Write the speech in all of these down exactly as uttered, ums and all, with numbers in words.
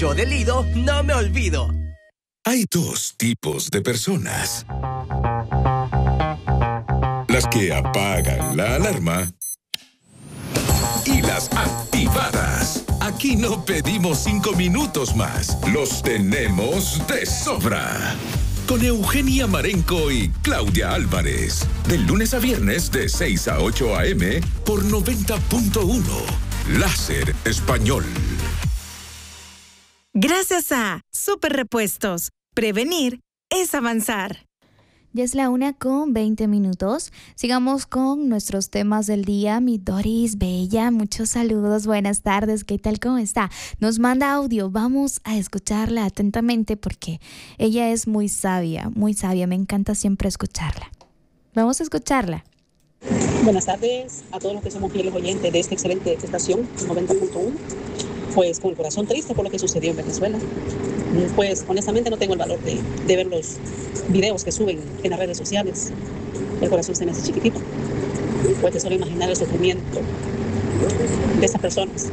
Yo del Lido no me olvido. Hay dos tipos de personas. Las que apagan la alarma y las activadas. Aquí no pedimos cinco minutos más. Los tenemos de sobra. Con Eugenia Marenco y Claudia Álvarez. De lunes a viernes de seis a ocho a eme por noventa punto uno. Láser Español. Gracias a Super Repuestos. Prevenir es avanzar. Ya es la una con veinte minutos. Sigamos con nuestros temas del día. Mi Doris Bella, muchos saludos, buenas tardes, ¿qué tal? ¿Cómo está? Nos manda audio, vamos a escucharla atentamente porque ella es muy sabia, muy sabia, me encanta siempre escucharla. Vamos a escucharla. Buenas tardes a todos los que somos fieles oyentes de esta excelente estación, noventa punto uno. Pues con el corazón triste por lo que sucedió en Venezuela. Pues honestamente no tengo el valor de, de ver los videos que suben en las redes sociales. El corazón se me hace chiquitito. Pues te solo imaginar el sufrimiento de esas personas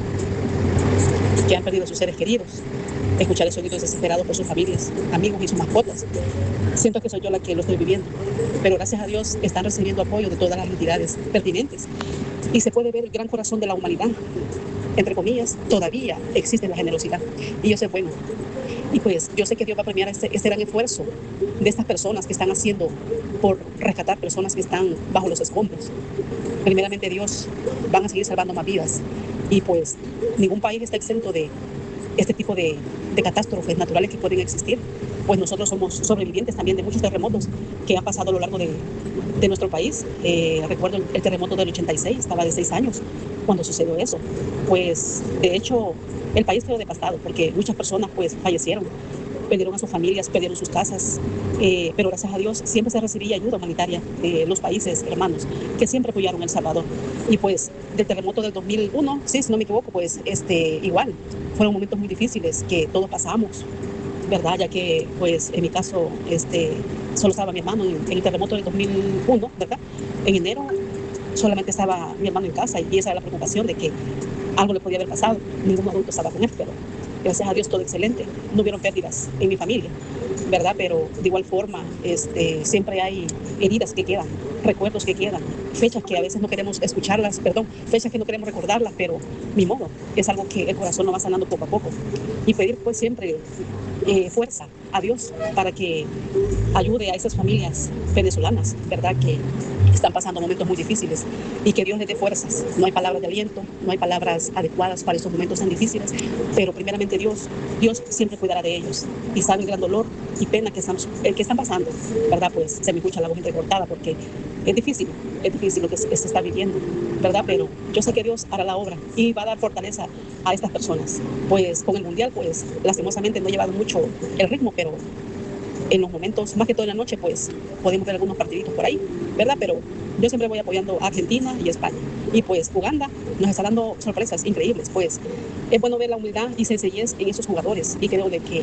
que han perdido a sus seres queridos. Escuchar esos gritos desesperados por sus familias, amigos y sus mascotas. Siento que soy yo la que lo estoy viviendo, pero gracias a Dios están recibiendo apoyo de todas las entidades pertinentes y se puede ver el gran corazón de la humanidad. Entre comillas, todavía existe la generosidad y eso es bueno. Y pues yo sé que Dios va a premiar este, este gran esfuerzo de estas personas que están haciendo por rescatar personas que están bajo los escombros. Primeramente Dios, van a seguir salvando más vidas y pues ningún país está exento de este tipo de, de catástrofes naturales que pueden existir. Pues nosotros somos sobrevivientes también de muchos terremotos que han pasado a lo largo de, de nuestro país. Eh, recuerdo el, el terremoto del ochenta y seis, estaba de seis años cuando sucedió eso. Pues de hecho el país quedó devastado porque muchas personas pues fallecieron, perdieron a sus familias, perdieron sus casas, eh, pero gracias a Dios siempre se recibía ayuda humanitaria de los países hermanos que siempre apoyaron a El Salvador. Y pues del terremoto del dos mil uno, sí, si no me equivoco, pues este, igual fueron momentos muy difíciles que todos pasamos, ¿verdad? Ya que pues en mi caso este, solo estaba mi hermano en, en el terremoto del dos mil uno, ¿verdad? En enero solamente estaba mi hermano en casa y esa era la preocupación de que algo le podía haber pasado. Ningún adulto estaba con él, pero gracias a Dios todo excelente. No hubieron pérdidas en mi familia, ¿verdad? Pero de igual forma este, siempre hay heridas que quedan, recuerdos que quedan, fechas que a veces no queremos escucharlas, perdón, fechas que no queremos recordarlas, pero ni modo, es algo que el corazón lo va sanando poco a poco. Y pedir pues siempre eh, fuerza a Dios para que ayude a esas familias venezolanas, ¿verdad? Que están pasando momentos muy difíciles y que Dios les dé fuerzas. No hay palabras de aliento, no hay palabras adecuadas para esos momentos tan difíciles, pero primeramente Dios, Dios siempre cuidará de ellos y sabe el gran dolor y pena que están, eh, que están pasando, ¿verdad? Pues se me escucha la voz entrecortada porque es difícil, es difícil lo que se, se está viviendo, ¿verdad? Pero yo sé que Dios hará la obra y va a dar fortaleza a estas personas. Pues con el Mundial, pues lastimosamente no he llevado mucho el ritmo, pero en los momentos, más que todo en la noche, pues podemos ver algunos partiditos por ahí, ¿verdad? Pero yo siempre voy apoyando a Argentina y España. Y pues Uganda nos está dando sorpresas increíbles, pues es bueno ver la humildad y sencillez en esos jugadores y creo de que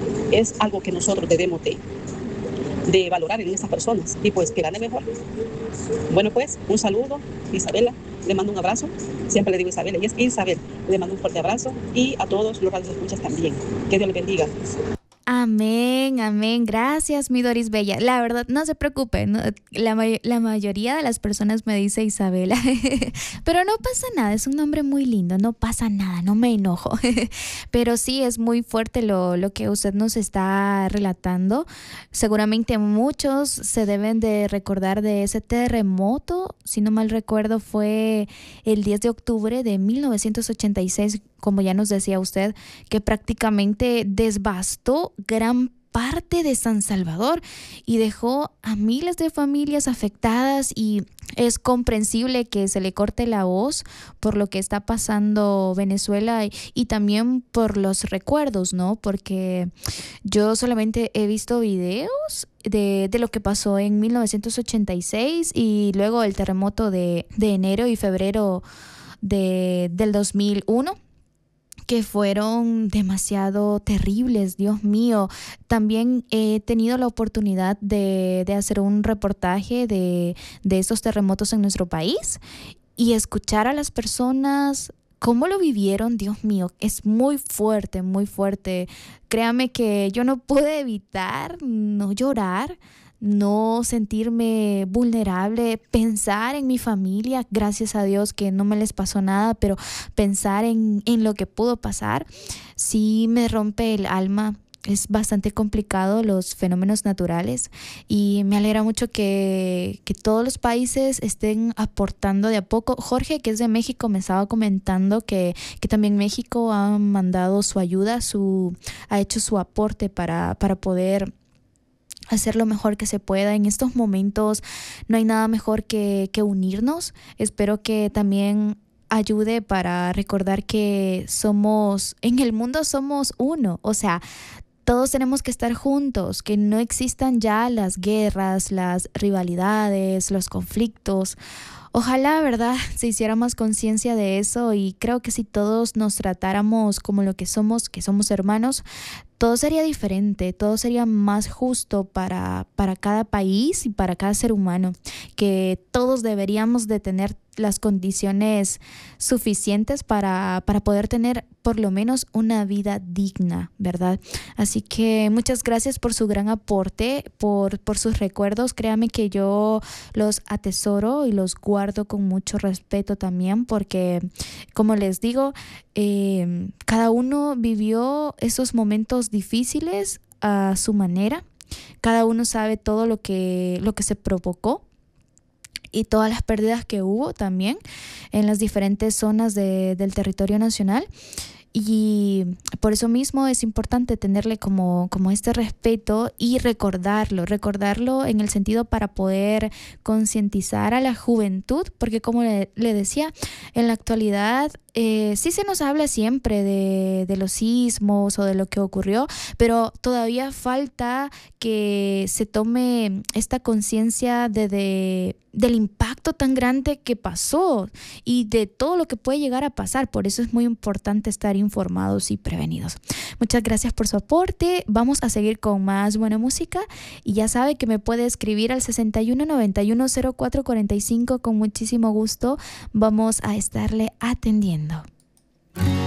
es algo que nosotros debemos de, de valorar en esas personas y pues que gane mejor. Bueno pues, un saludo, Isabela, le mando un abrazo, siempre le digo Isabela y es Isabel, le mando un fuerte abrazo y a todos los radioescuchas también, que Dios les bendiga. Amén, amén. Gracias, mi Doris Bella. La verdad, no se preocupe, ¿no? La, may- la mayoría de las personas me dice Isabela, pero no pasa nada, es un nombre muy lindo, no pasa nada, no me enojo. Pero sí, es muy fuerte lo, lo que usted nos está relatando. Seguramente muchos se deben de recordar de ese terremoto, si no mal recuerdo fue el diez de octubre de mil novecientos ochenta y seis, como ya nos decía usted, que prácticamente devastó gran parte de San Salvador y dejó a miles de familias afectadas y es comprensible que se le corte la voz por lo que está pasando Venezuela y, y también por los recuerdos, ¿no? Porque yo solamente he visto videos de, de lo que pasó en mil novecientos ochenta y seis y luego el terremoto de, de enero y febrero de, del dos mil uno. Que fueron demasiado terribles, Dios mío. También he tenido la oportunidad de, de hacer un reportaje de, de esos terremotos en nuestro país y escuchar a las personas ¿Cómo lo vivieron? Dios mío, es muy fuerte, muy fuerte. Créame que yo no pude evitar no llorar, no sentirme vulnerable, pensar en mi familia, gracias a Dios que no me les pasó nada, pero pensar en, en lo que pudo pasar, sí me rompe el alma. Es bastante complicado los fenómenos naturales y me alegra mucho que, que todos los países estén aportando de a poco. Jorge, que es de México, me estaba comentando que, que también México ha mandado su ayuda, su, ha hecho su aporte para, para poder hacer lo mejor que se pueda. En estos momentos no hay nada mejor que, que unirnos. Espero que también ayude para recordar que somos, en el mundo somos uno, o sea, todos tenemos que estar juntos, que no existan ya las guerras, las rivalidades, los conflictos. Ojalá, ¿verdad?, se hiciera más conciencia de eso, y creo que si todos nos tratáramos como lo que somos, que somos hermanos, todo sería diferente, todo sería más justo para, para cada país y para cada ser humano, que todos deberíamos de tener las condiciones suficientes para, para poder tener por lo menos una vida digna, ¿verdad? Así que muchas gracias por su gran aporte, por, por sus recuerdos. Créame que yo los atesoro y los guardo con mucho respeto también, porque, como les digo, eh, cada uno vivió esos momentos difíciles a su manera. Cada uno sabe todo lo que, lo que se provocó y todas las pérdidas que hubo también en las diferentes zonas de, del territorio nacional. Y por eso mismo es importante tenerle como, como este respeto y recordarlo, recordarlo en el sentido para poder concientizar a la juventud, porque como le, le decía, en la actualidad eh, sí se nos habla siempre de, de los sismos o de lo que ocurrió, pero todavía falta que se tome esta conciencia de, de, del impacto tan grande que pasó y de todo lo que puede llegar a pasar. Por eso es muy importante estar informados y prevenidos. Muchas gracias por su aporte. Vamos a seguir con más buena música, y ya sabe que me puede escribir al sesenta y uno noventa y uno cero cuatro cuarenta y cinco. Con muchísimo gusto vamos a estarle atendiendo.